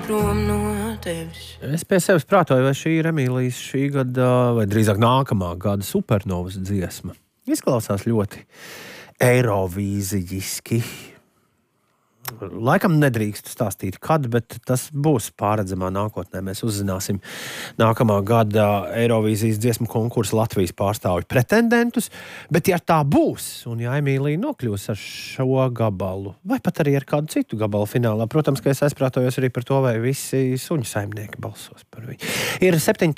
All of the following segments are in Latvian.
prom no tevis. Es pie sevis prātoju, vai šī ir Emīlijas šī gada, vai drīzāk nākamā gada supernovas dziesma. Izklausās ļoti eirovīzijiski. Laikam nedrīkst stāstīt, kad, bet tas būs pārredzamā nākotnē. Mēs uzzināsim nākamā gada Eirovīzijas dziesmu konkursa Latvijas pārstāvju pretendentus. Bet, ja tā būs, un ja Emīlija nokļūs ar šo gabalu, vai pat arī ar kādu citu gabalu finālā, protams, ka es aizprātojos arī par to, vai visi suņu saimnieki balsos par viņu. Ir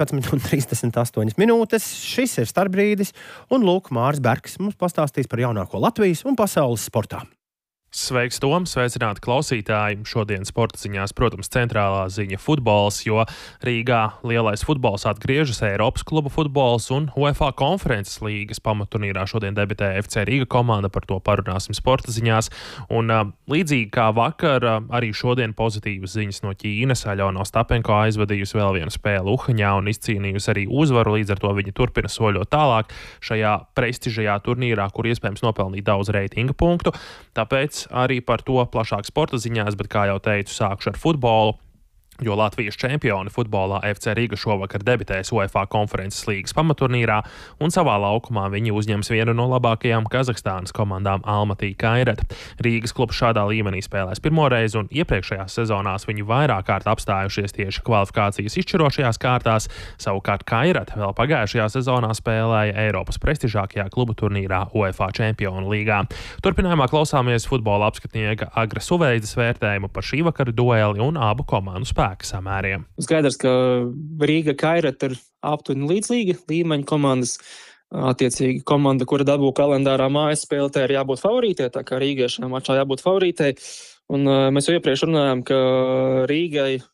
17:38 minūtes, šis ir Starpbrīdis, un lūk, Māris Bergs mums pastāstīs par jaunāko Latvijas un pasaules sportā. Sveiks, Tom! Sveicināti klausītāji! Šodien sporta ziņās, protams, centrālā ziņa futbols, jo Rīgā lielais futbols atgriežas, Eiropas klubu futbols un UEFA konferences līgas pamaturnīrā šodien debitē FC Rīga komanda, par to parunāsim sporta ziņās. Un līdzīgi kā vakar, arī šodien pozitīvas ziņas no Ķīnas. Aļona Ostapenko aizvadījusi vēl vienu spēli Uhaņā un izcīnījusi arī uzvaru, līdz ar to viņa turpina soļot tālāk šajā prestižajā turnīrā, kur iespējams nopelnīt daudz reitinga punktu. Tāpēc arī par to plašāk sporta ziņās, bet, kā jau teicu, sākšu ar futbolu, jo Latvijas čempioni futbolā FC Rīga šovakar debitēs UEFA konferences līgas pamaturnīrā, un savā laukumā viņi uzņems vienu no labākajām Kazahstānas komandām Almatī Kairat. Rīgas klubs šādā līmenī spēlēs pirmoreiz, un iepriekšējās sezonās viņi vairāk kārt apstājušies tieši kvalifikācijas izšķirošajās kārtās. Savukārt Kairat vēl pagājušajā sezonā spēlēja Eiropas prestižākajā klubu turnīrā UEFA Čempionu līgā. Turpinājumā klausāmies futbola apskatnieka Agra Suveizes vērtējumu par šī vakara dueli un abu komandu spēku samēriem. Skaidrs, ka Rīga Kairat ir aptuveni līdzlīgi līmeņa komandas. Attiecīgi komanda, kura dabū kalendārā mājas spēle, tā ir jābūt favorītē, tā kā Rīgai šajā mačā jābūt favorītei. Un mēs jau iepriekš runājām, ka Rīgai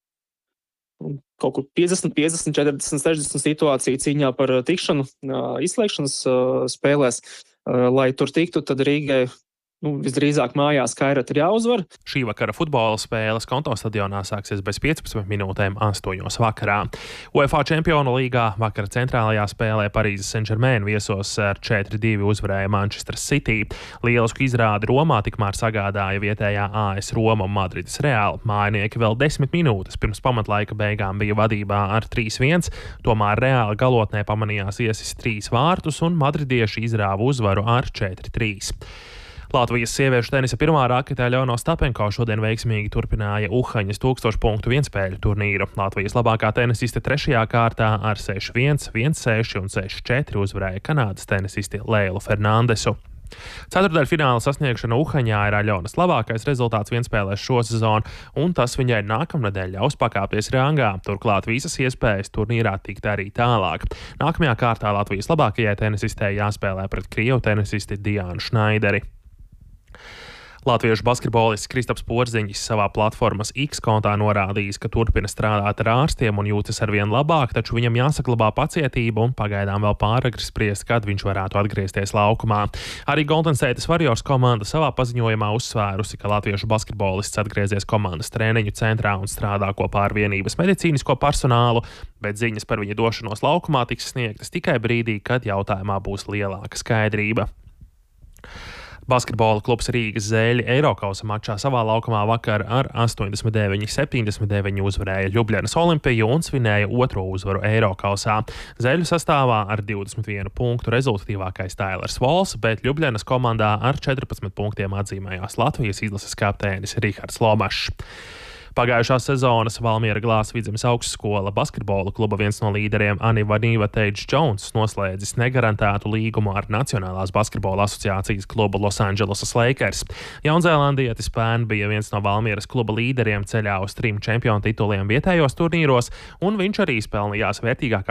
kaut kur 50, 40, 60 situāciju cīņā par tikšanu izslēgšanas spēlēs. Lai tur tiktu, tad Rīgai visdrīzāk mājās Kairat ir jāuzvar. Šī vakara futbola spēles Konto stadionā sāksies bez 15 minūtēm 8 vakarā. UEFA Čempionu līgā vakara centrālajā spēlē Parīzes Saint-Germain viesos ar 4-2 uzvarēja Manchester City. Lielisku izrādi Romā tikmēr sagādāja vietējā AS Roma un Madrides Real. Mājinieki vēl 10 minūtes pirms pamatlaika beigām bija vadībā ar 3-1, tomēr Real galotnē pamanījās iesist 3 vārtus un madridieši izrāva uzvaru ar 4-3. Latvijas sieviešu tenisa pirmā rakete Aļona Ostapenko šodien veiksmīgi turpināja Uhaņas 1000 punktu vienspēļu turnīru. Latvijas labākā tenisiste 3. kārtā ar 6-1, 1-6 un 6-4 uzvarēja Kanādas tenisisti Leilu Fernandesu. Ceturtdaļfināla sasniegšana Uhaņā ir Aļonas labākais rezultāts vienspēlēs šo sezonu, un tas viņai nākamnedēļ ļaus pakāpties rangā. Turklāt visas iespējas turnīrā tikt arī tālāk. Nākamajā kārtā Latvijas labākajai tenisistei jāspēlē pret krievu tenisisti Diānu Šnaideri. Latviešu basketbolists Kristaps Porziņš savā platformas X kontā norādījis, ka turpina strādāt ar ārstiem un jūtas arvien labāk, taču viņam jāsaglabā pacietība un pagaidām vēl pāragri spriest, kad viņš varētu atgriezties laukumā. Arī Golden State Warriors komanda savā paziņojumā uzsvērusi, ka latviešu basketbolists atgriezies komandas treniņu centrā un strādā kopā ar vienības medicīnisko personālu, bet ziņas par viņa došanos laukumā tiks sniegtas tikai brīdī, kad jautājumā būs lielāka skaidrība. Basketbola klubs Rīgas Zēļi Eirokausa mačā savā laukumā vakar ar 89-79 uzvarēja Ļubļanas Olimpiju un svinēja otro uzvaru Eirokausā. Zēļu sastāvā ar 21 punktu rezultatīvākais Tailers Vols, bet Ļubļanas komandā ar 14 punktiem atzīmējās Latvijas izlases kapteinis Rihards Lomašs. Pagājušās sezonas Valmiera Glāzvidzemes augstskola basketbola kluba viens no līderiem Anivanīva Teidžs Džons noslēdzis negarantētu līgumu ar Nacionālās basketbola asociācijas klubu Los Angeles Lakers. Jaunzēlandietis pērn bija viens no Valmieras kluba līderiem ceļā uz 3 čempionu tituliem vietējos turnīros, un viņš arī pelnījās vērtīgākā